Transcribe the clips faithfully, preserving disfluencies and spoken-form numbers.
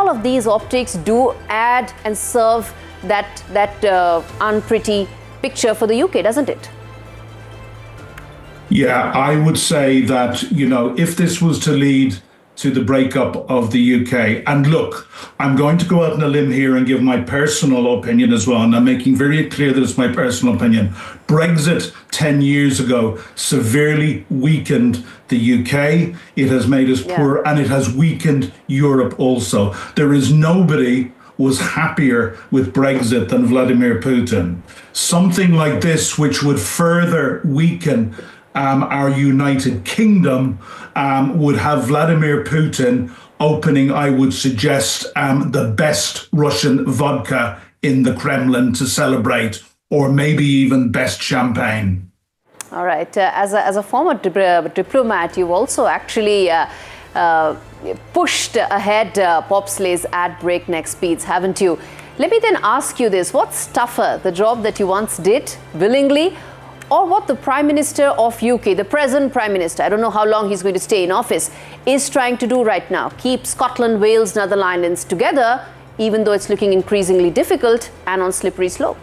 all of these optics do add and serve that, that uh, unpretty picture for the U K, doesn't it? Yeah, I would say that, you know, if this was to lead to the breakup of the U K, and look, I'm going to go out on a limb here and give my personal opinion as well, and I'm making very clear that it's my personal opinion. Brexit ten years ago severely weakened the U K. It has made us yeah. poor, and it has weakened Europe also. There is nobody was happier with Brexit than Vladimir Putin. Something like this, which would further weaken Um, our United Kingdom, um, would have Vladimir Putin opening, I would suggest, um, the best Russian vodka in the Kremlin to celebrate, or maybe even best champagne. All right. Uh, as, a, as a former dip diplomat, you've also actually uh, uh, pushed ahead uh, bobsleighs at breakneck speeds, haven't you? Let me then ask you this. What's tougher, the job that you once did willingly, or what the Prime Minister of U K, the present Prime Minister, I don't know how long he's going to stay in office, is trying to do right now? Keep Scotland, Wales, Northern Ireland together, even though it's looking increasingly difficult and on slippery slope.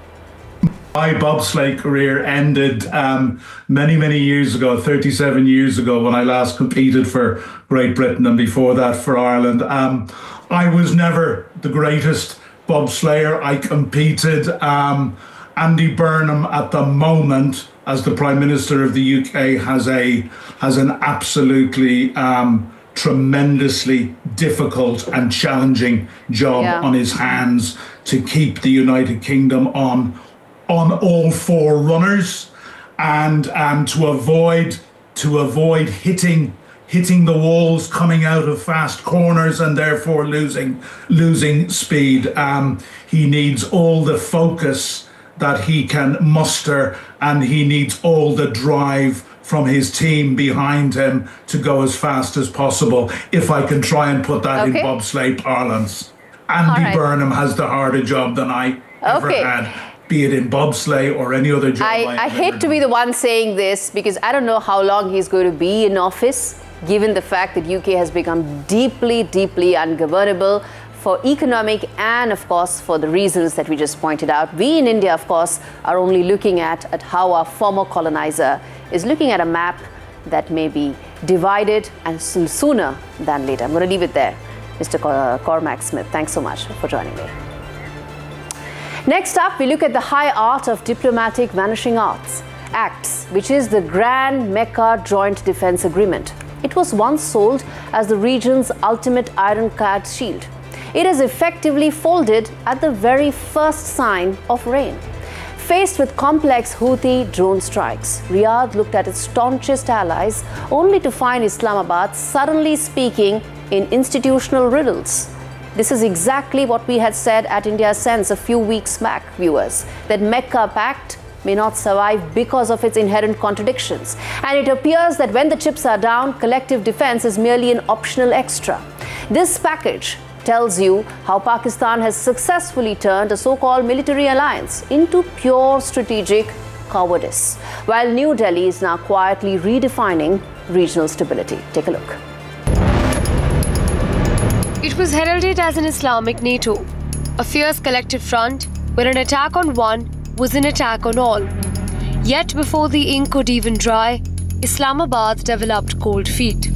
My bobsleigh career ended um, many, many years ago, thirty-seven years ago, when I last competed for Great Britain, and before that for Ireland. Um, I was never the greatest bobsleigher. I competed. Um, Andy Burnham, at the moment, as the Prime Minister of the U K, has a has an absolutely um, tremendously difficult and challenging job yeah. on his hands to keep the United Kingdom on on all four runners, and um, to avoid to avoid hitting hitting the walls coming out of fast corners and therefore losing losing speed. Um, he needs all the focus that he can muster, and he needs all the drive from his team behind him to go as fast as possible, if I can try and put that okay. in bobsleigh parlance. Andy right. Burnham has the harder job than I ever okay. had, be it in bobsleigh or any other job. I, I, I hate to be the one saying this, because I don't know how long he's going to be in office, given the fact that U K has become deeply, deeply ungovernable, for economic and, of course, for the reasons that we just pointed out. We in India, of course, are only looking at, at how our former colonizer is looking at a map that may be divided, and sooner than later. I'm going to leave it there. Mister Cormac Smith, thanks so much for joining me. Next up, we look at the high art of diplomatic vanishing arts, ACTS, which is the Grand Mecca Joint Defence Agreement. It was once sold as the region's ultimate ironclad shield. It is effectively folded at the very first sign of rain. Faced with complex Houthi drone strikes, Riyadh looked at its staunchest allies, only to find Islamabad suddenly speaking in institutional riddles. This is exactly what we had said at India Sense a few weeks back, viewers, that Mecca Pact may not survive because of its inherent contradictions. And it appears that when the chips are down, collective defense is merely an optional extra. This package tells you how Pakistan has successfully turned a so-called military alliance into pure strategic cowardice, while New Delhi is now quietly redefining regional stability. Take a look. It was heralded as an Islamic NATO, a fierce collective front where an attack on one was an attack on all. Yet before the ink could even dry, Islamabad developed cold feet.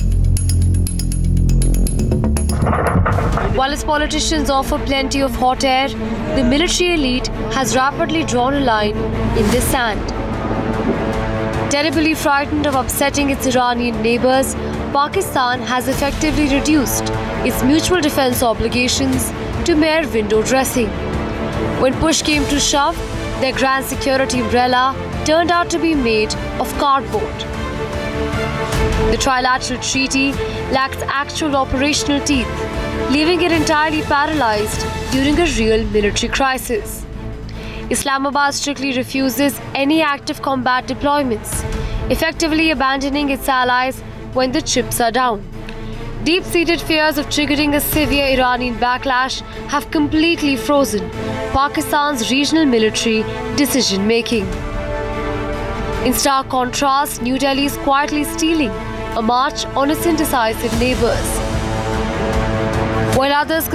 While its politicians offer plenty of hot air, the military elite has rapidly drawn a line in the sand. Terribly frightened of upsetting its Iranian neighbors, Pakistan has effectively reduced its mutual defense obligations to mere window dressing. When push came to shove, their grand security umbrella turned out to be made of cardboard. The trilateral treaty lacked actual operational teeth, leaving it entirely paralyzed during a real military crisis. Islamabad strictly refuses any active combat deployments, effectively abandoning its allies when the chips are down. Deep-seated fears of triggering a severe Iranian backlash have completely frozen Pakistan's regional military decision-making. In stark contrast, New Delhi is quietly stealing a march on its indecisive neighbors, while others